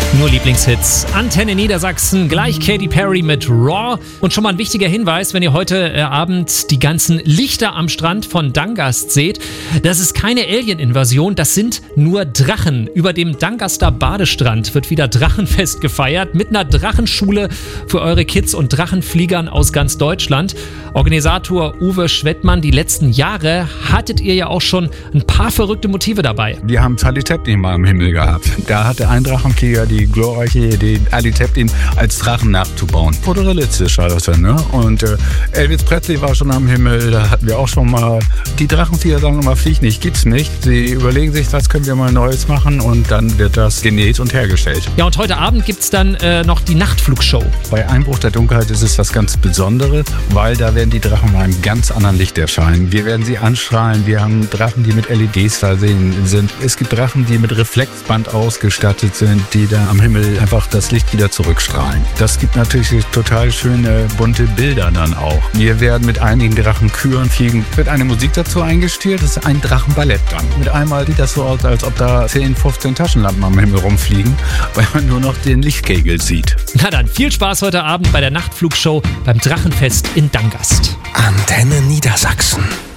Nur Lieblingshits. Antenne Niedersachsen, gleich Katy Perry mit Raw. Und schon mal ein wichtiger Hinweis, wenn ihr heute Abend die ganzen Lichter am Strand von Dangast seht. Das ist keine Alien-Invasion, das sind nur Drachen. Über dem Dangaster Badestrand wird wieder Drachenfest gefeiert mit einer Drachenschule für eure Kids und Drachenfliegern aus ganz Deutschland. Organisator Uwe Schwettmann, die letzten Jahre hattet ihr ja auch schon ein paar verrückte Motive dabei. Wir haben Ali Chaplin mal im Himmel gehabt. Da hatte ein Drachenflieger die glorreiche Idee, Ali Chaplin als Drachen nachzubauen. Fotorealistisch war das dann, ne? Und Elvis Presley war schon am Himmel, da hatten wir auch schon mal. Die Drachenflieger sagen immer, flieg nicht, gibt's nicht. Sie überlegen sich, was können wir mal Neues machen und dann wird das genäht und hergestellt. Ja, und heute Abend gibt's dann noch die Nachtflugshow. Bei Einbruch der Dunkelheit ist es was ganz Besonderes, weil da werden die Drachen mal im ganz anderen Licht erscheinen. Wir werden sie anstrahlen. Wir haben Drachen, die mit LEDs versehen sind. Es gibt Drachen, die mit Reflexband ausgestattet sind, die da am Himmel einfach das Licht wieder zurückstrahlen. Das gibt natürlich total schöne, bunte Bilder dann auch. Wir werden mit einigen Drachenküren fliegen. Wird eine Musik dazu eingestellt, das ist ein Drachenballett dann. Mit einmal sieht das so aus, als ob da 10, 15 Taschenlampen am Himmel rumfliegen, weil man nur noch den Lichtkegel sieht. Na dann, viel Spaß heute Abend bei der Nachtflugshow beim Drachenfest in Dangast. Antenne Niedersachsen.